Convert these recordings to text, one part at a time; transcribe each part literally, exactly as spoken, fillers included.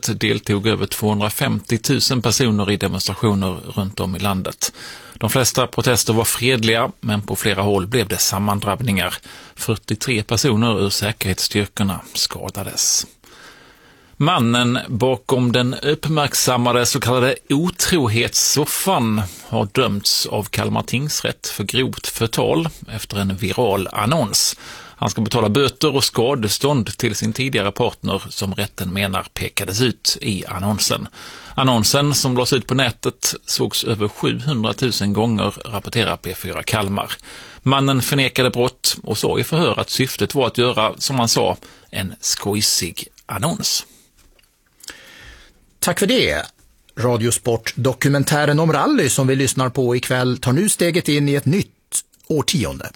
året deltog över tvåhundrafemtio tusen personer i demonstrationer runt om i landet. De flesta protester var fredliga, men på flera håll blev det sammandrabbningar. fyrtiotre personer ur säkerhetsstyrkorna skadades. Mannen bakom den uppmärksammade så kallade otrohetssoffan har dömts av Kalmar tingsrätt för grovt förtal efter en viral annons. Han ska betala böter och skadestånd till sin tidigare partner som rätten menar pekades ut i annonsen. Annonsen som lades ut på nätet sågs över sjuhundratusen gånger, rapporterar P fyra Kalmar. Mannen förnekade brott och sa i förhör att syftet var att göra, som han sa, en skojsig annons. Tack för det. Radiosport-dokumentären om rally som vi lyssnar på ikväll tar nu steget in i ett nytt årtionde.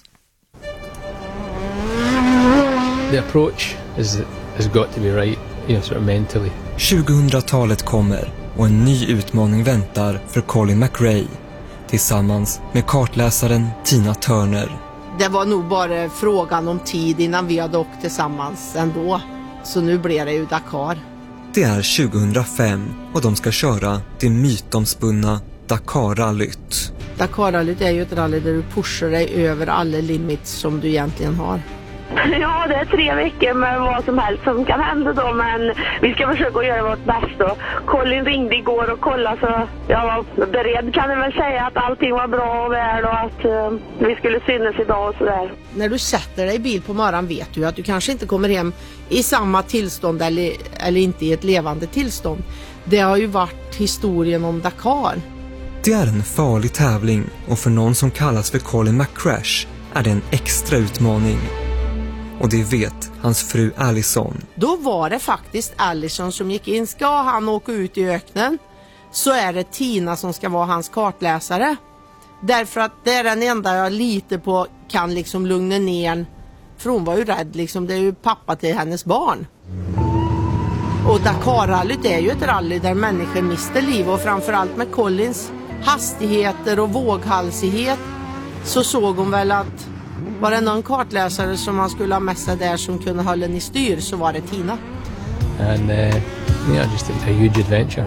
The approach is has got to be right, you know, sort of mentally. tjugohundratalet kommer och en ny utmaning väntar för Colin McRae tillsammans med kartläsaren Tina Turner. Det var nog bara frågan om tid innan vi hade åkt tillsammans ändå. Så nu blir det ju Dakar. Det är tjugohundrafem och de ska köra det mytomspunna Dakar-rallyt. Dakar-rallyt är ju ett rally där du pushar dig över alla limits som du egentligen har. Ja, det är tre veckor med vad som helst som kan hända då, men vi ska försöka göra vårt bästa. Colin ringde igår och kollade, så jag var beredd, kan jag väl säga, att allting var bra och väl och att uh, vi skulle synas idag och sådär. När du sätter dig i bil på morgonen vet du att du kanske inte kommer hem i samma tillstånd eller, eller inte i ett levande tillstånd. Det har ju varit historien om Dakar. Det är en farlig tävling och för någon som kallas för Colin McCrash är det en extra utmaning. Och det vet hans fru Allison. Då var det faktiskt Allison som gick in. Ska han åka ut i öknen så är det Tina som ska vara hans kartläsare. Därför att det är den enda jag litar på kan liksom lugna ner. För hon var ju rädd liksom. Det är ju pappa till hennes barn. Och Dakar-rallyt är ju ett rally där människor mister liv. Och framförallt med Collins hastigheter och våghalsighet så såg hon väl att var det någon kartläsare som man skulle ha med sig där som kunde hålla den i styr så var det Tina. And uh, yeah, just a huge adventure.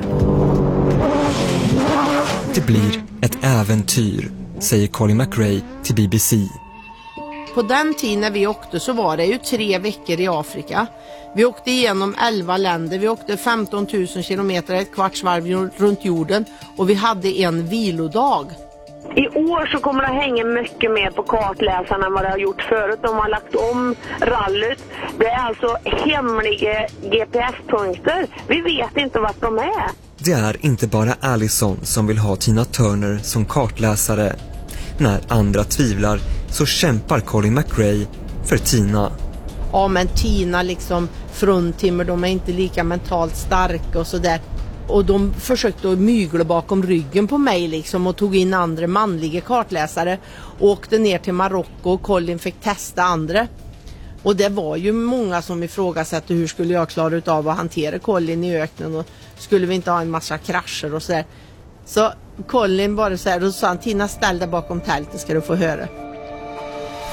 Det blir ett äventyr, säger Colin McRae till B B C. På den tiden när vi åkte så var det ju tre veckor i Afrika. Vi åkte igenom elva länder, vi åkte femton tusen kilometer, ett kvartsvarv runt jorden och vi hade en vilodag. I år så kommer det hänga mycket mer på kartläsarna än vad det har gjort förut. De har lagt om rallyt. Det är alltså hemliga G P S-punkter. Vi vet inte vart de är. Det är inte bara Allison som vill ha Tina Turner som kartläsare. När andra tvivlar så kämpar Colin McRae för Tina. Ja, men Tina liksom fruntimmer, de är inte lika mentalt starka och sådär. Och de försökte att mygla bakom ryggen på mig liksom och tog in andra manliga kartläsare och åkte ner till Marocko och Colin fick testa andra. Och det var ju många som ifrågasatte hur skulle jag klara av att hantera Colin i öknen och skulle vi inte ha en massa krascher och sådär. Så Colin bara så här, då sa han, Tina, ställ dig bakom tältet ska du få höra.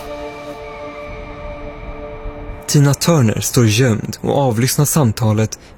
Tina Turner står gömd och avlyssnar samtalet